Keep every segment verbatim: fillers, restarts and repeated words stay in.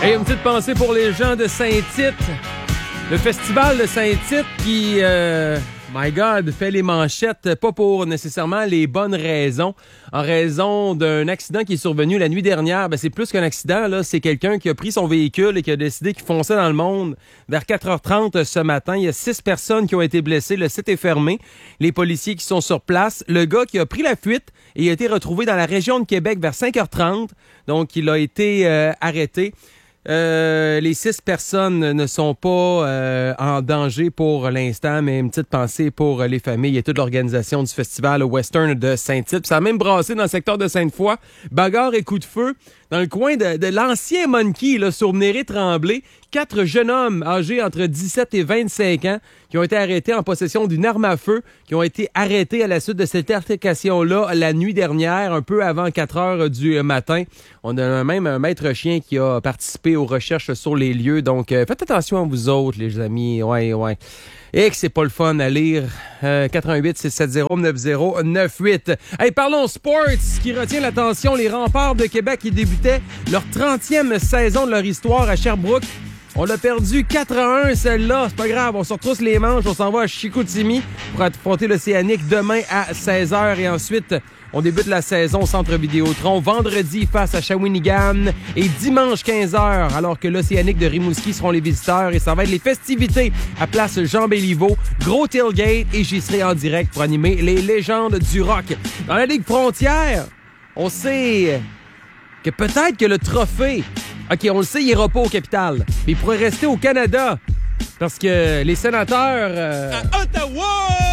Hey, une petite pensée pour les gens de Saint-Tite. Le festival de Saint-Tite qui, euh, my God, fait les manchettes, pas pour nécessairement les bonnes raisons. En raison d'un accident qui est survenu la nuit dernière. Ben, c'est plus qu'un accident, là. C'est quelqu'un qui a pris son véhicule et qui a décidé qu'il fonçait dans le monde vers quatre heures trente ce matin. Il y a six personnes qui ont été blessées. Le site est fermé. Les policiers qui sont sur place. Le gars qui a pris la fuite et a été retrouvé dans la région de Québec vers cinq heures trente. Donc, il a été euh, arrêté. Euh, les six personnes ne sont pas euh, en danger pour l'instant, mais une petite pensée pour les familles et toute l'organisation du festival Western de Saint-Tite. Ça a même brassé dans le secteur de Sainte-Foy. Bagarre et coup de feu dans le coin de, de l'ancien Monkey, là, sur Néré-Tremblay. Quatre jeunes hommes âgés entre dix-sept et vingt-cinq ans qui ont été arrêtés en possession d'une arme à feu, qui ont été arrêtés à la suite de cette altercation-là la nuit dernière, un peu avant quatre heures du matin. On a même un maître chien qui a participé aux recherches sur les lieux. Donc, euh, faites attention à vous autres, les amis. Ouais, ouais. Et que c'est pas le fun à lire. Euh, quatre un huit, six sept zéro, neuf zéro neuf huit. Hey, parlons sports. Ce qui retient l'attention, les Remparts de Québec qui débutaient leur trentième saison de leur histoire à Sherbrooke. On l'a perdu quatre à un, celle-là. C'est pas grave, on se retrousse les manches. On s'en va à Chicoutimi pour affronter l'Océanique demain à seize heures. Et ensuite, on débute la saison au Centre Vidéotron vendredi face à Shawinigan et dimanche quinze heures, alors que l'Océanique de Rimouski seront les visiteurs. Et ça va être les festivités à place Jean-Béliveau. Gros tailgate et j'y serai en direct pour animer les légendes du rock. Dans la Ligue Frontière, on sait que peut-être que le trophée... OK, on le sait, il ira pas au Capitole. Mais il pourrait rester au Canada. Parce que les sénateurs... Euh, à Ottawa!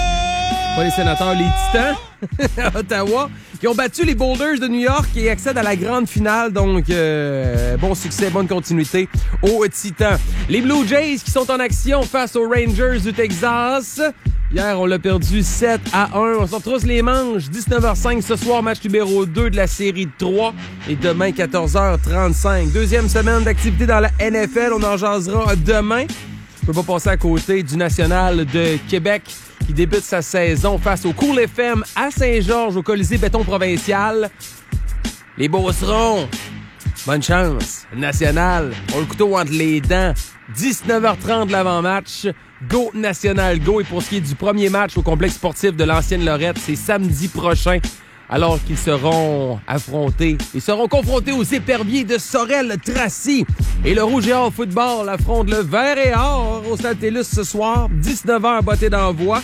Pas les sénateurs, les Titans à Ottawa, qui ont battu les Boulders de New York et accèdent à la grande finale. Donc, euh, bon succès, bonne continuité aux Titans. Les Blue Jays qui sont en action face aux Rangers du Texas. Hier, on l'a perdu sept à un. On se retrousse les manches. dix-neuf heures cinq ce soir, match numéro deux de la série de trois. Et demain, quatorze heures trente-cinq. Deuxième semaine d'activité dans la N F L. On en jasera demain. Je peux pas passer à côté du National de Québec qui débute sa saison face au Cool F M à Saint-Georges au Colisée Béton Provincial. Les Beaucerons, bonne chance. Le National, on le couteau entre les dents. dix-neuf heures trente l'avant-match. Go National Go. Et pour ce qui est du premier match au complexe sportif de l'ancienne Lorette, c'est samedi prochain. Alors qu'ils seront affrontés, ils seront confrontés aux éperviers de Sorel-Tracy. Et le Rouge et Or football affronte le Vert et Or au Stade Télus ce soir, dix-neuf heures bottée d'envoi.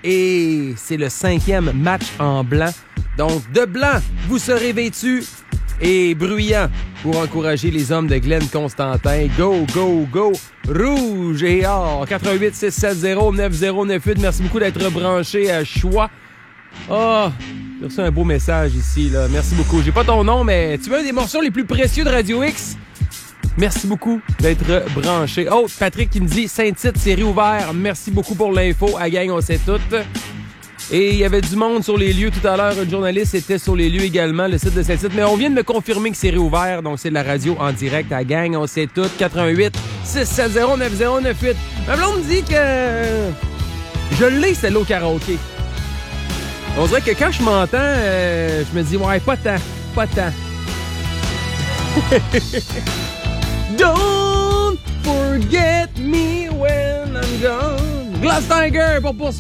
Et c'est le cinquième match en blanc. Donc, de blanc, vous serez vêtus et bruyants pour encourager les hommes de Glenn Constantin. Go, go, go! Rouge et Or. quatre un huit, six sept zéro, neuf zéro neuf huit. Merci beaucoup d'être branché à Choix. Oh, j'ai reçu un beau message ici, là. Merci beaucoup. J'ai pas ton nom, mais tu veux un des morceaux les plus précieux de Radio X? Merci beaucoup d'être branché. Oh, Patrick qui me dit Saint-Tite, c'est réouvert. Merci beaucoup pour l'info. À gang, on sait tout. Et il y avait du monde sur les lieux tout à l'heure. Un journaliste était sur les lieux également, le site de Saint-Tite. Mais on vient de me confirmer que c'est réouvert. Donc, c'est de la radio en direct à gang. On sait tout. quatre un huit, six sept zéro, neuf zéro neuf huit. Ma blonde me dit que je l'ai, celle-là, au karaoké. On dirait que quand je m'entends, euh, je me dis, ouais, pas tant, pas tant. Don't forget me when I'm gone. Glass Tiger pour poursuivre.